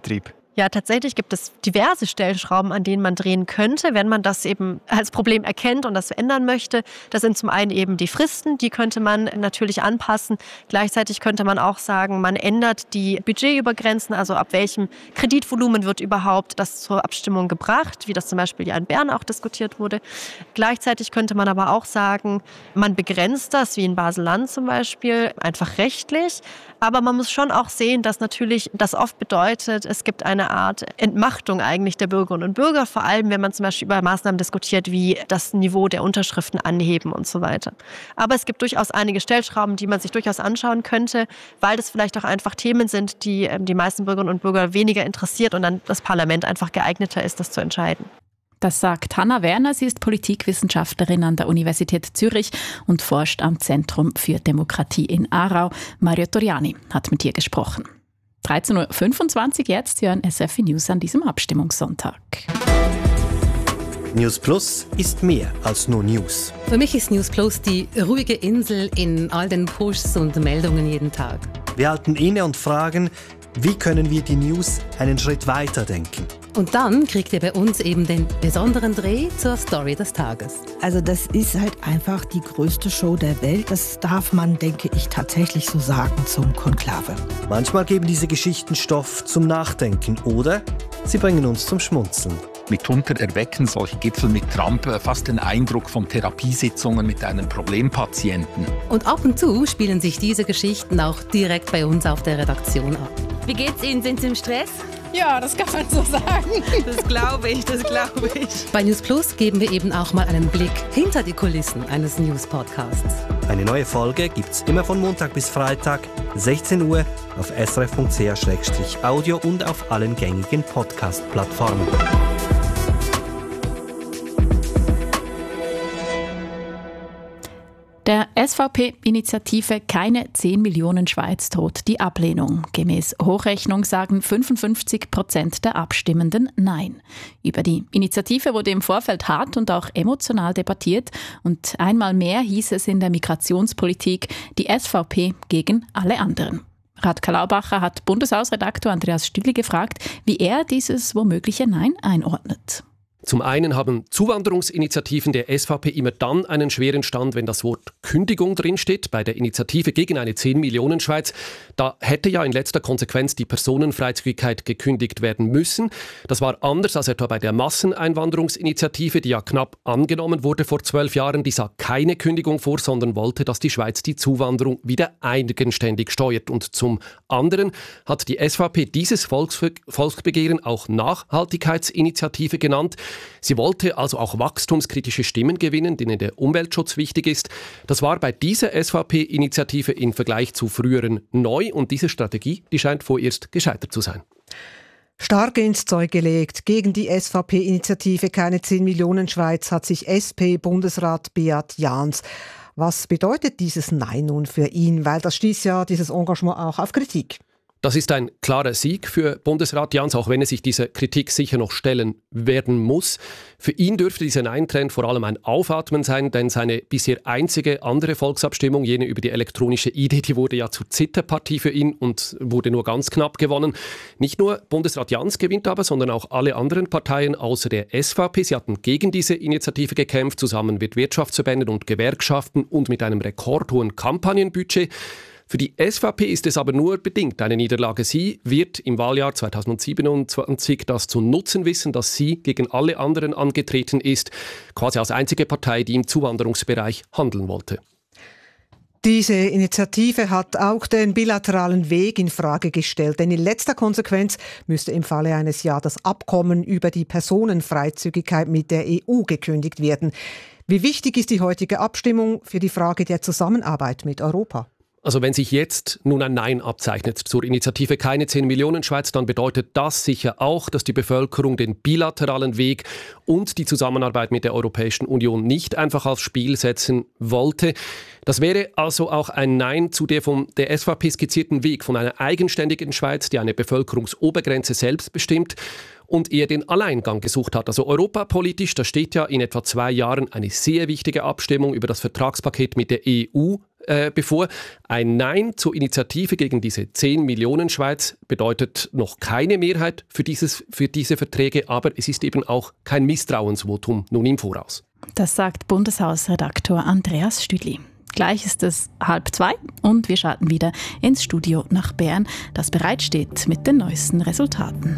Ja, tatsächlich gibt es diverse Stellschrauben, an denen man drehen könnte, wenn man das eben als Problem erkennt und das ändern möchte. Das sind zum einen eben die Fristen, die könnte man natürlich anpassen. Gleichzeitig könnte man auch sagen, man ändert die Budgetübergrenzen, also ab welchem Kreditvolumen wird überhaupt das zur Abstimmung gebracht, wie das zum Beispiel ja in Bern auch diskutiert wurde. Gleichzeitig könnte man aber auch sagen, man begrenzt das, wie in Basel-Land zum Beispiel, einfach rechtlich. Aber man muss schon auch sehen, dass natürlich das oft bedeutet, es gibt eine Art Entmachtung eigentlich der Bürgerinnen und Bürger, vor allem wenn man zum Beispiel über Maßnahmen diskutiert, wie das Niveau der Unterschriften anheben und so weiter. Aber es gibt durchaus einige Stellschrauben, die man sich durchaus anschauen könnte, weil das vielleicht auch einfach Themen sind, die die meisten Bürgerinnen und Bürger weniger interessiert und dann das Parlament einfach geeigneter ist, das zu entscheiden. Das sagt Hanna Werner. Sie ist Politikwissenschaftlerin an der Universität Zürich und forscht am Zentrum für Demokratie in Aarau. Mario Toriani hat mit ihr gesprochen. 13.25 Uhr jetzt, Sie hören SRF News an diesem Abstimmungssonntag. News Plus ist mehr als nur News. Für mich ist News Plus die ruhige Insel in all den Pushs und Meldungen jeden Tag. Wir halten inne und fragen, wie können wir die News einen Schritt weiter denken? Und dann kriegt ihr bei uns eben den besonderen Dreh zur Story des Tages. Also das ist halt einfach die größte Show der Welt. Das darf man, denke ich, tatsächlich so sagen zum Konklave. Manchmal geben diese Geschichten Stoff zum Nachdenken oder sie bringen uns zum Schmunzeln. Mitunter erwecken solche Gipfel mit Trump fast den Eindruck von Therapiesitzungen mit einem Problempatienten. Und ab und zu spielen sich diese Geschichten auch direkt bei uns auf der Redaktion ab. Wie geht's Ihnen? Sind Sie im Stress? Ja, das kann man so sagen. Das glaube ich. Bei News Plus geben wir eben auch mal einen Blick hinter die Kulissen eines News-Podcasts. Eine neue Folge gibt's immer von Montag bis Freitag, 16 Uhr auf srf.ch/audio und auf allen gängigen Podcast-Plattformen. Der SVP-Initiative Keine 10 Millionen Schweiz droht die Ablehnung. Gemäß Hochrechnung sagen 55% der Abstimmenden Nein. Über die Initiative wurde im Vorfeld hart und auch emotional debattiert. Und einmal mehr hieß es in der Migrationspolitik die SVP gegen alle anderen. Radka Laubacher hat Bundeshausredaktor Andreas Stühle gefragt, wie er dieses womögliche Nein einordnet. Zum einen haben Zuwanderungsinitiativen der SVP immer dann einen schweren Stand, wenn das Wort Kündigung drinsteht. Bei der Initiative gegen eine 10-Millionen-Schweiz, da hätte ja in letzter Konsequenz die Personenfreizügigkeit gekündigt werden müssen. Das war anders als etwa bei der Masseneinwanderungsinitiative, die ja knapp angenommen wurde vor 12 Jahren. Die sah keine Kündigung vor, sondern wollte, dass die Schweiz die Zuwanderung wieder eigenständig steuert. Und zum anderen hat die SVP dieses Volksbegehren auch Nachhaltigkeitsinitiative genannt. Sie wollte also auch wachstumskritische Stimmen gewinnen, denen der Umweltschutz wichtig ist. Das war bei dieser SVP-Initiative im Vergleich zu früheren neu und diese Strategie, die scheint vorerst gescheitert zu sein. Stark ins Zeug gelegt. Gegen die SVP-Initiative Keine 10 Millionen Schweiz hat sich SP-Bundesrat Beat Jans. Was bedeutet dieses Nein nun für ihn? Weil das stieß ja dieses Engagement auch auf Kritik. Das ist ein klarer Sieg für Bundesrat Jans, auch wenn er sich dieser Kritik sicher noch stellen werden muss. Für ihn dürfte dieser Nein-Trend vor allem ein Aufatmen sein, denn seine bisher einzige andere Volksabstimmung, jene über die elektronische ID, die wurde ja zur Zitterpartie für ihn und wurde nur ganz knapp gewonnen. Nicht nur Bundesrat Jans gewinnt aber, sondern auch alle anderen Parteien außer der SVP. Sie hatten gegen diese Initiative gekämpft, zusammen mit Wirtschaftsverbänden und Gewerkschaften und mit einem rekordhohen Kampagnenbudget. Für die SVP ist es aber nur bedingt eine Niederlage. Sie wird im Wahljahr 2027 das zu nutzen wissen, dass sie gegen alle anderen angetreten ist, quasi als einzige Partei, die im Zuwanderungsbereich handeln wollte. Diese Initiative hat auch den bilateralen Weg in Frage gestellt, denn in letzter Konsequenz müsste im Falle eines Ja das Abkommen über die Personenfreizügigkeit mit der EU gekündigt werden. Wie wichtig ist die heutige Abstimmung für die Frage der Zusammenarbeit mit Europa? Also wenn sich jetzt nun ein Nein abzeichnet zur Initiative Keine 10 Millionen Schweiz, dann bedeutet das sicher auch, dass die Bevölkerung den bilateralen Weg und die Zusammenarbeit mit der Europäischen Union nicht einfach aufs Spiel setzen wollte. Das wäre also auch ein Nein zu der von der SVP skizzierten Weg von einer eigenständigen Schweiz, die eine Bevölkerungsobergrenze selbst bestimmt und eher den Alleingang gesucht hat. Also europapolitisch, da steht ja in etwa 2 Jahren eine sehr wichtige Abstimmung über das Vertragspaket mit der EU bevor. Ein Nein zur Initiative gegen diese 10 Millionen Schweiz bedeutet noch keine Mehrheit für diese Verträge, aber es ist eben auch kein Misstrauensvotum nun im Voraus. Das sagt Bundeshausredaktor Andreas Stüdli. Gleich ist es 1:30 und wir schalten wieder ins Studio nach Bern, das bereitsteht mit den neuesten Resultaten.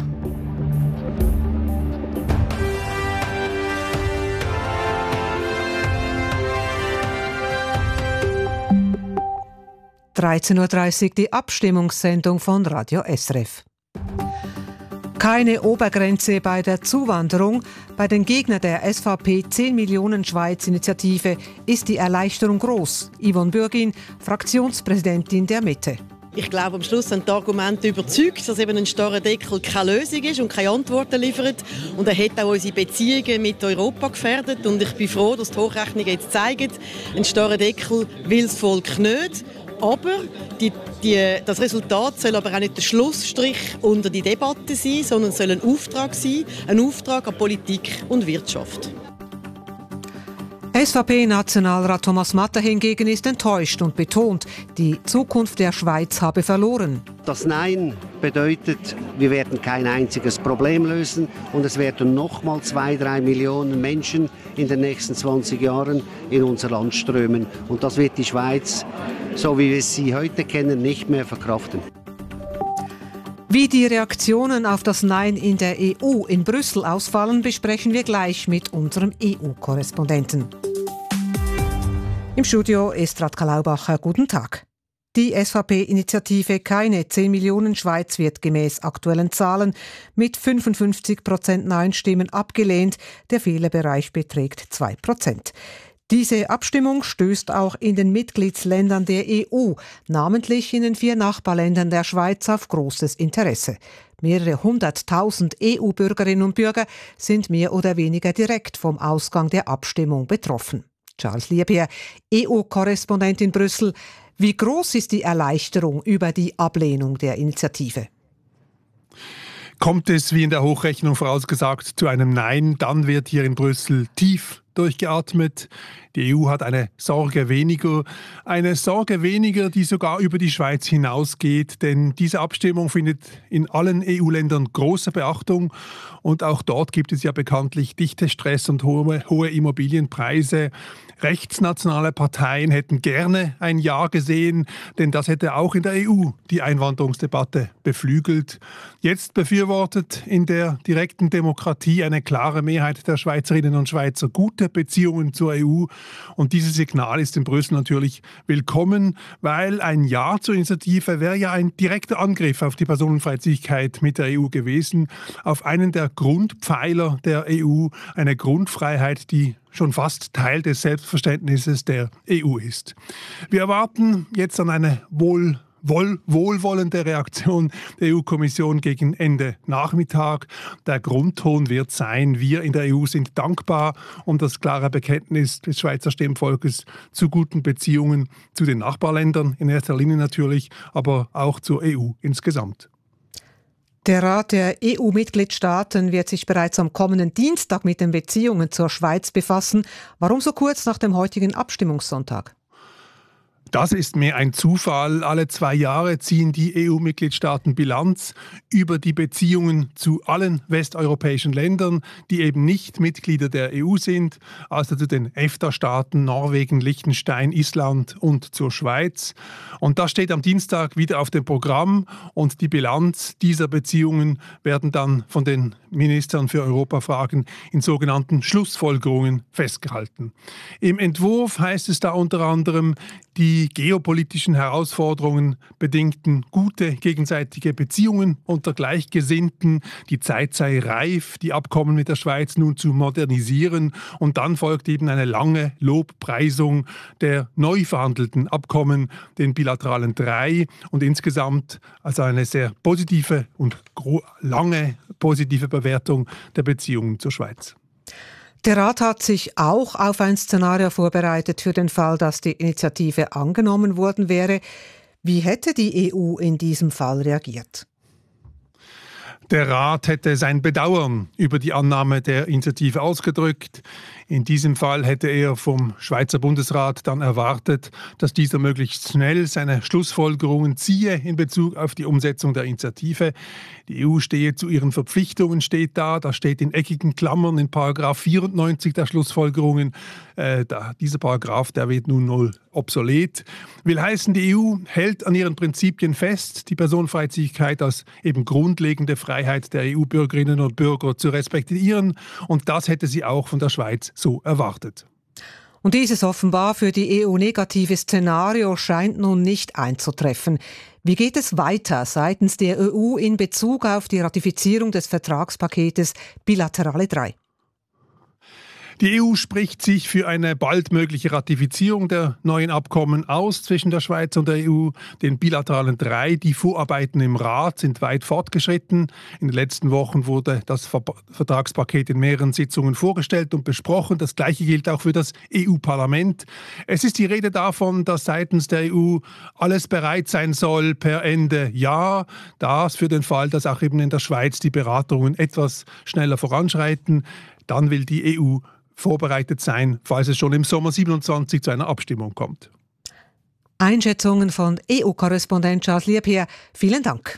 (13:30 Uhr) die Abstimmungssendung von Radio SRF. Keine Obergrenze bei der Zuwanderung. Bei den Gegnern der SVP 10 Millionen Schweiz-Initiative ist die Erleichterung groß. Yvonne Bürgin, Fraktionspräsidentin der Mitte. Ich glaube, am Schluss sind die Argumente überzeugt, dass eben ein starrer Deckel keine Lösung ist und keine Antworten liefert. Und er hat auch unsere Beziehungen mit Europa gefährdet. Und ich bin froh, dass die Hochrechnungen jetzt zeigen, ein starrer Deckel will das Volk nicht. Aber das Resultat soll aber auch nicht der Schlussstrich unter die Debatte sein, sondern soll ein Auftrag sein, ein Auftrag an Politik und Wirtschaft. SVP-Nationalrat Thomas Matter hingegen ist enttäuscht und betont, die Zukunft der Schweiz habe verloren. Das Nein bedeutet, wir werden kein einziges Problem lösen und es werden nochmal 2-3 Millionen Menschen in den nächsten 20 Jahren in unser Land strömen. Und das wird die Schweiz, so wie wir sie heute kennen, nicht mehr verkraften. Wie die Reaktionen auf das Nein in der EU in Brüssel ausfallen, besprechen wir gleich mit unserem EU-Korrespondenten. Im Studio ist Radka Laubacher. Guten Tag. Die SVP-Initiative Keine 10 Millionen Schweiz wird gemäß aktuellen Zahlen mit 55% Nein-Stimmen abgelehnt. Der Fehlerbereich beträgt 2%. Diese Abstimmung stößt auch in den Mitgliedsländern der EU, namentlich in den 4 Nachbarländern der Schweiz, auf großes Interesse. Mehrere 100.000 EU-Bürgerinnen und Bürger sind mehr oder weniger direkt vom Ausgang der Abstimmung betroffen. Charles Liebier, EU-Korrespondent in Brüssel. Wie groß ist die Erleichterung über die Ablehnung der Initiative? Kommt es, wie in der Hochrechnung vorausgesagt, zu einem Nein, dann wird hier in Brüssel tief durchgeatmet. Die EU hat eine Sorge weniger, die sogar über die Schweiz hinausgeht, denn diese Abstimmung findet in allen EU-Ländern große Beachtung und auch dort gibt es ja bekanntlich dichte Stress und hohe Immobilienpreise. Rechtsnationale Parteien hätten gerne ein Ja gesehen, denn das hätte auch in der EU die Einwanderungsdebatte beflügelt. Jetzt befürwortet in der direkten Demokratie eine klare Mehrheit der Schweizerinnen und Schweizer gute Beziehungen zur EU. Und dieses Signal ist in Brüssel natürlich willkommen, weil ein Ja zur Initiative wäre ja ein direkter Angriff auf die Personenfreizügigkeit mit der EU gewesen, auf einen der Grundpfeiler der EU, eine Grundfreiheit, die schon fast Teil des Selbstverständnisses der EU ist. Wir erwarten jetzt an eine wohlwollende Reaktion der EU-Kommission gegen Ende Nachmittag. Der Grundton wird sein, wir in der EU sind dankbar um das klare Bekenntnis des Schweizer Stimmvolkes zu guten Beziehungen zu den Nachbarländern, in erster Linie natürlich, aber auch zur EU insgesamt. Der Rat der EU-Mitgliedstaaten wird sich bereits am kommenden Dienstag mit den Beziehungen zur Schweiz befassen. Warum so kurz nach dem heutigen Abstimmungssonntag? Das ist mehr ein Zufall. Alle 2 Jahre ziehen die EU-Mitgliedstaaten Bilanz über die Beziehungen zu allen westeuropäischen Ländern, die eben nicht Mitglieder der EU sind, also zu den EFTA-Staaten Norwegen, Liechtenstein, Island und zur Schweiz. Und das steht am Dienstag wieder auf dem Programm und die Bilanz dieser Beziehungen werden dann von den Ministern für Europafragen in sogenannten Schlussfolgerungen festgehalten. Im Entwurf heißt es da unter anderem, die geopolitischen Herausforderungen bedingten gute gegenseitige Beziehungen unter Gleichgesinnten. Die Zeit sei reif, die Abkommen mit der Schweiz nun zu modernisieren. Und dann folgt eben eine lange Lobpreisung der neu verhandelten Abkommen, den bilateralen 3. Und insgesamt also eine sehr positive und lange positive Bewertung der Beziehungen zur Schweiz. Der Rat hat sich auch auf ein Szenario vorbereitet für den Fall, dass die Initiative angenommen worden wäre. Wie hätte die EU in diesem Fall reagiert? Der Rat hätte sein Bedauern über die Annahme der Initiative ausgedrückt. In diesem Fall hätte er vom Schweizer Bundesrat dann erwartet, dass dieser möglichst schnell seine Schlussfolgerungen ziehe in Bezug auf die Umsetzung der Initiative. Die EU stehe zu ihren Verpflichtungen, steht da. Das steht in eckigen Klammern in Paragraph 94 der Schlussfolgerungen. Dieser Paragraph, der wird nun null obsolet. Will heißen, die EU hält an ihren Prinzipien fest, die Personenfreizügigkeit als eben grundlegende Freiheit der EU-Bürgerinnen und Bürger zu respektieren. Und das hätte sie auch von der Schweiz so erwartet. Und dieses offenbar für die EU negative Szenario scheint nun nicht einzutreffen. Wie geht es weiter seitens der EU in Bezug auf die Ratifizierung des Vertragspaketes Bilaterale 3? Die EU spricht sich für eine bald mögliche Ratifizierung der neuen Abkommen aus zwischen der Schweiz und der EU. Den bilateralen 3, die Vorarbeiten im Rat sind weit fortgeschritten. In den letzten Wochen wurde das Vertragspaket in mehreren Sitzungen vorgestellt und besprochen. Das Gleiche gilt auch für das EU-Parlament. Es ist die Rede davon, dass seitens der EU alles bereit sein soll per Ende Jahr. Das für den Fall, dass auch eben in der Schweiz die Beratungen etwas schneller voranschreiten. Dann will die EU vorbereitet sein, falls es schon im Sommer 27 zu einer Abstimmung kommt. Einschätzungen von EU-Korrespondent Charles Liebherr. Vielen Dank.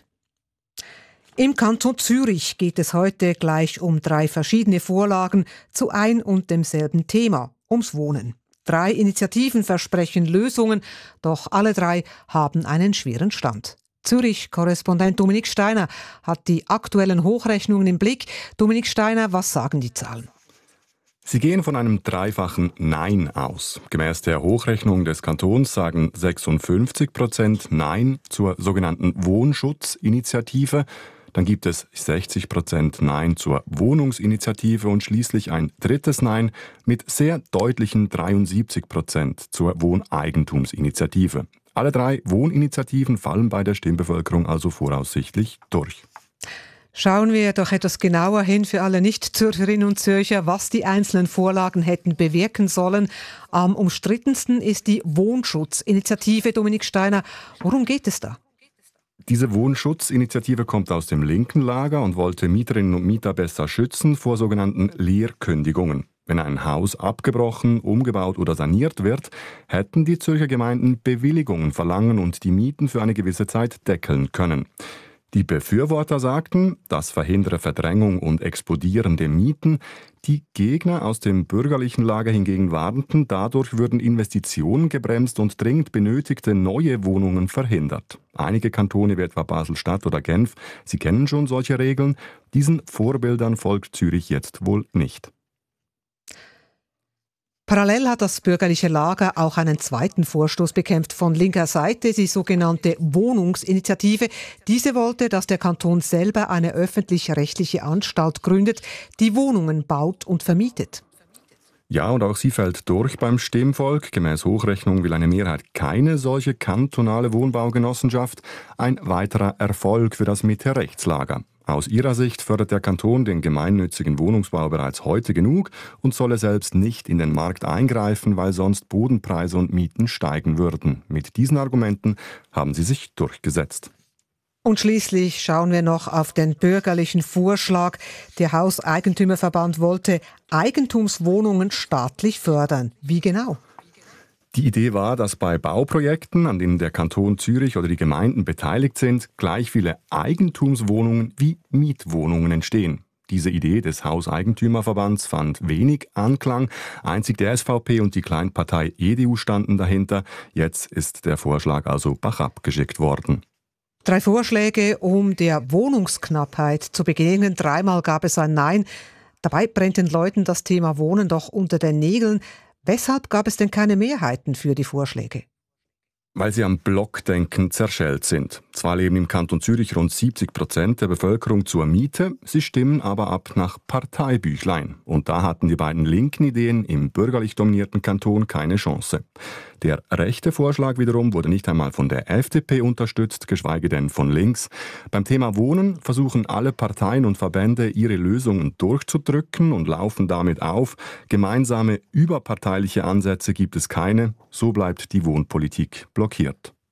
Im Kanton Zürich geht es heute gleich um 3 verschiedene Vorlagen zu ein und demselben Thema, ums Wohnen. 3 Initiativen versprechen Lösungen, doch alle 3 haben einen schweren Stand. Zürich-Korrespondent Dominik Steiner hat die aktuellen Hochrechnungen im Blick. Dominik Steiner, was sagen die Zahlen? Sie gehen von einem dreifachen Nein aus. Gemäß der Hochrechnung des Kantons sagen 56% Nein zur sogenannten Wohnschutzinitiative. Dann gibt es 60% Nein zur Wohnungsinitiative und schließlich ein drittes Nein mit sehr deutlichen 73% zur Wohneigentumsinitiative. Alle 3 Wohninitiativen fallen bei der Stimmbevölkerung also voraussichtlich durch. Schauen wir doch etwas genauer hin für alle Nicht-Zürcherinnen und Zürcher, was die einzelnen Vorlagen hätten bewirken sollen. Am umstrittensten ist die Wohnschutzinitiative. Dominik Steiner, worum geht es da? Diese Wohnschutzinitiative kommt aus dem linken Lager und wollte Mieterinnen und Mieter besser schützen vor sogenannten Leerkündigungen. Wenn ein Haus abgebrochen, umgebaut oder saniert wird, hätten die Zürcher Gemeinden Bewilligungen verlangen und die Mieten für eine gewisse Zeit deckeln können. Die Befürworter sagten, das verhindere Verdrängung und explodierende Mieten. Die Gegner aus dem bürgerlichen Lager hingegen warnten, dadurch würden Investitionen gebremst und dringend benötigte neue Wohnungen verhindert. Einige Kantone wie etwa Basel-Stadt oder Genf, sie kennen schon solche Regeln. Diesen Vorbildern folgt Zürich jetzt wohl nicht. Parallel hat das bürgerliche Lager auch einen zweiten Vorstoß bekämpft von linker Seite, die sogenannte Wohnungsinitiative. Diese wollte, dass der Kanton selber eine öffentlich-rechtliche Anstalt gründet, die Wohnungen baut und vermietet. Ja, und auch sie fällt durch beim Stimmvolk. Gemäß Hochrechnung will eine Mehrheit keine solche kantonale Wohnbaugenossenschaft. Ein weiterer Erfolg für das Mitte-Rechtslager. Aus ihrer Sicht fördert der Kanton den gemeinnützigen Wohnungsbau bereits heute genug und solle selbst nicht in den Markt eingreifen, weil sonst Bodenpreise und Mieten steigen würden. Mit diesen Argumenten haben sie sich durchgesetzt. Und schließlich schauen wir noch auf den bürgerlichen Vorschlag. Der Hauseigentümerverband wollte Eigentumswohnungen staatlich fördern. Wie genau? Die Idee war, dass bei Bauprojekten, an denen der Kanton Zürich oder die Gemeinden beteiligt sind, gleich viele Eigentumswohnungen wie Mietwohnungen entstehen. Diese Idee des Hauseigentümerverbands fand wenig Anklang. Einzig der SVP und die Kleinpartei EDU standen dahinter. Jetzt ist der Vorschlag also bachabgeschickt geschickt worden. 3 Vorschläge, um der Wohnungsknappheit zu begegnen. 3-mal gab es ein Nein. Dabei brennt den Leuten das Thema Wohnen doch unter den Nägeln. Weshalb gab es denn keine Mehrheiten für die Vorschläge? Weil sie am Blockdenken zerschellt sind. Zwar leben im Kanton Zürich rund 70% der Bevölkerung zur Miete, sie stimmen aber ab nach Parteibüchlein. Und da hatten die beiden linken Ideen im bürgerlich dominierten Kanton keine Chance. Der rechte Vorschlag wiederum wurde nicht einmal von der FDP unterstützt, geschweige denn von links. Beim Thema Wohnen versuchen alle Parteien und Verbände, ihre Lösungen durchzudrücken und laufen damit auf. Gemeinsame überparteiliche Ansätze gibt es keine. So bleibt die Wohnpolitik blockiert.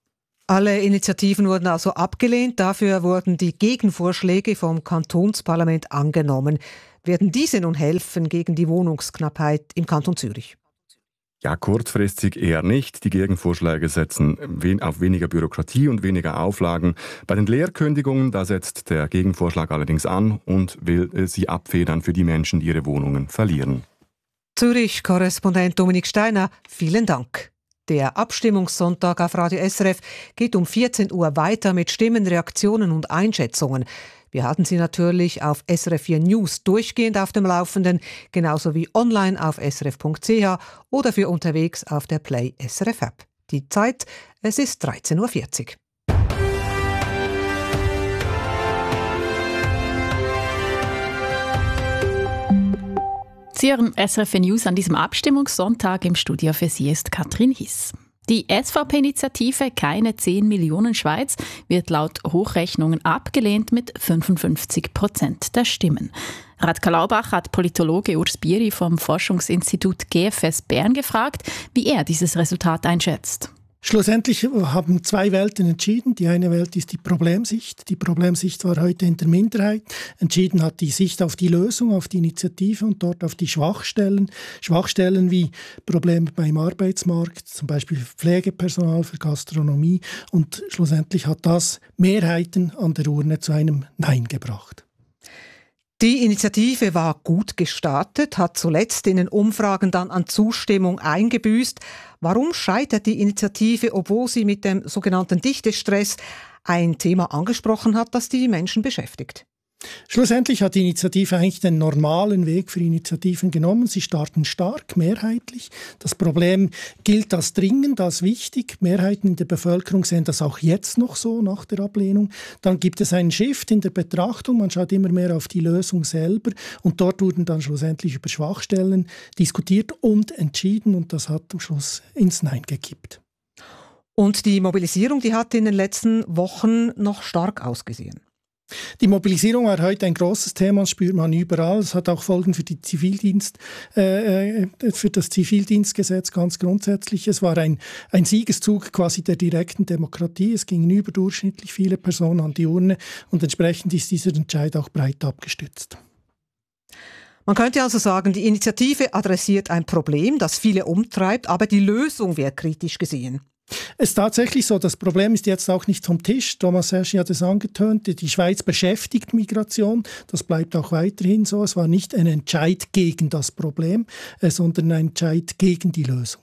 Alle Initiativen wurden also abgelehnt. Dafür wurden die Gegenvorschläge vom Kantonsparlament angenommen. Werden diese nun helfen gegen die Wohnungsknappheit im Kanton Zürich? Ja, kurzfristig eher nicht. Die Gegenvorschläge setzen auf weniger Bürokratie und weniger Auflagen. Bei den Leerkündigungen, da setzt der Gegenvorschlag allerdings an und will sie abfedern für die Menschen, die ihre Wohnungen verlieren. Zürich-Korrespondent Dominik Steiner, vielen Dank. Der Abstimmungssonntag auf Radio SRF geht um 14 Uhr weiter mit Stimmen, Reaktionen und Einschätzungen. Wir halten Sie natürlich auf SRF 4 News durchgehend auf dem Laufenden, genauso wie online auf srf.ch oder für unterwegs auf der Play SRF App. Die Zeit, es ist 13.40 Uhr. Sie hören SRF News an diesem Abstimmungssonntag. Im Studio für Sie ist Katrin Hiss. Die SVP-Initiative «Keine 10 Millionen Schweiz» wird laut Hochrechnungen abgelehnt mit 55% der Stimmen. Radka Laubach hat Politologe Urs Bieri vom Forschungsinstitut GFS Bern gefragt, wie er dieses Resultat einschätzt. Schlussendlich haben zwei Welten entschieden. Die eine Welt ist die Problemsicht. Die Problemsicht war heute in der Minderheit. Entschieden hat die Sicht auf die Lösung, auf die Initiative und dort auf die Schwachstellen. Schwachstellen wie Probleme beim Arbeitsmarkt, zum Beispiel für Pflegepersonal, für Gastronomie. Und schlussendlich hat das Mehrheiten an der Urne zu einem Nein gebracht. Die Initiative war gut gestartet, hat zuletzt in den Umfragen dann an Zustimmung eingebüßt. Warum scheitert die Initiative, obwohl sie mit dem sogenannten Dichtestress ein Thema angesprochen hat, das die Menschen beschäftigt? Schlussendlich hat die Initiative eigentlich den normalen Weg für Initiativen genommen. Sie starten stark, mehrheitlich. Das Problem gilt als dringend, als wichtig. Mehrheiten in der Bevölkerung sehen das auch jetzt noch so nach der Ablehnung. Dann gibt es einen Shift in der Betrachtung. Man schaut immer mehr auf die Lösung selber. Und dort wurden dann schlussendlich über Schwachstellen diskutiert und entschieden. Und das hat am Schluss ins Nein gekippt. Und die Mobilisierung, die hat in den letzten Wochen noch stark ausgesehen. Die Mobilisierung war heute ein großes Thema, das spürt man überall. Es hat auch Folgen für für das Zivildienstgesetz ganz grundsätzlich. Es war ein Siegeszug quasi der direkten Demokratie. Es gingen überdurchschnittlich viele Personen an die Urne und entsprechend ist dieser Entscheid auch breit abgestützt. Man könnte also sagen, die Initiative adressiert ein Problem, das viele umtreibt, aber die Lösung wird kritisch gesehen. Es ist tatsächlich so, das Problem ist jetzt auch nicht vom Tisch. Thomas Herrschi hat es angetönt, die Schweiz beschäftigt Migration. Das bleibt auch weiterhin so. Es war nicht ein Entscheid gegen das Problem, sondern ein Entscheid gegen die Lösung.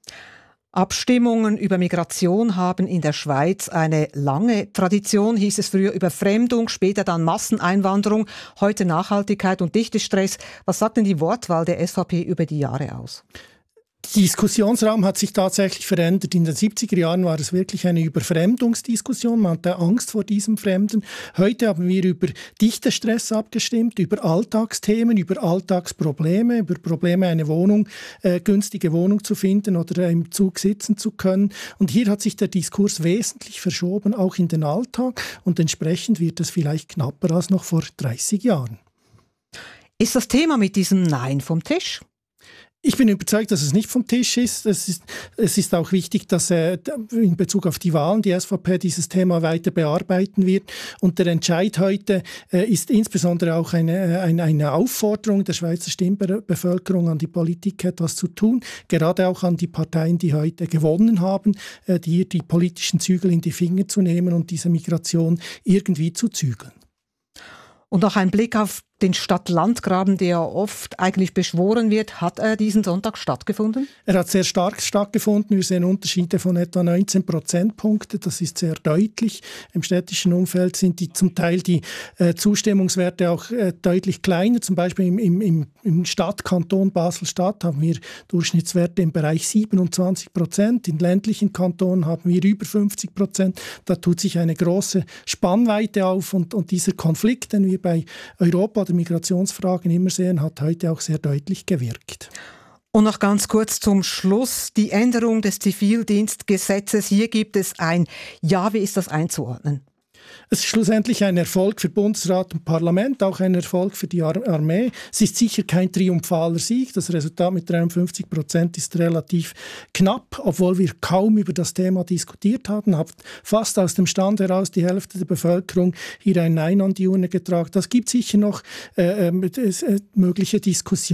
Abstimmungen über Migration haben in der Schweiz eine lange Tradition, hieß es früher Überfremdung, später dann Masseneinwanderung, heute Nachhaltigkeit und Dichtestress. Was sagt denn die Wortwahl der SVP über die Jahre aus? Der Diskussionsraum hat sich tatsächlich verändert. In den 70er Jahren war es wirklich eine Überfremdungsdiskussion. Man hatte Angst vor diesem Fremden. Heute haben wir über Dichtestress abgestimmt, über Alltagsthemen, über Alltagsprobleme, über Probleme, eine Wohnung, günstige Wohnung zu finden oder im Zug sitzen zu können. Und hier hat sich der Diskurs wesentlich verschoben, auch in den Alltag. Und entsprechend wird es vielleicht knapper als noch vor 30 Jahren. Ist das Thema mit diesem Nein vom Tisch? Ich bin überzeugt, dass es nicht vom Tisch ist. Es ist auch wichtig, dass in Bezug auf die Wahlen die SVP dieses Thema weiter bearbeiten wird. Und der Entscheid heute ist insbesondere auch eine Aufforderung der Schweizer Stimmbevölkerung an die Politik, etwas zu tun. Gerade auch an die Parteien, die heute gewonnen haben, die politischen Zügel in die Finger zu nehmen und diese Migration irgendwie zu zügeln. Und noch ein Blick auf den Stadt-Land-Graben, der oft eigentlich beschworen wird. Hat er diesen Sonntag stattgefunden? Er hat sehr stark stattgefunden. Wir sehen Unterschiede von etwa 19 Prozentpunkte. Das ist sehr deutlich. Im städtischen Umfeld sind zum Teil die Zustimmungswerte auch deutlich kleiner. Zum Beispiel im Stadtkanton Basel-Stadt haben wir Durchschnittswerte im Bereich 27%. In ländlichen Kantonen haben wir über 50%. Da tut sich eine große Spannweite auf. Und dieser Konflikt, den wir bei Europa oder Migrationsfragen immer sehen, hat heute auch sehr deutlich gewirkt. Und noch ganz kurz zum Schluss, die Änderung des Zivildienstgesetzes. Hier gibt es ein Ja, wie ist das einzuordnen? Es ist schlussendlich ein Erfolg für Bundesrat und Parlament, auch ein Erfolg für die Armee. Es ist sicher kein triumphaler Sieg. Das Resultat mit 53% ist relativ knapp, obwohl wir kaum über das Thema diskutiert haben. Hat fast aus dem Stand heraus die Hälfte der Bevölkerung hier ein Nein an die Urne getragen. Das gibt sicher noch mögliche Diskussionen.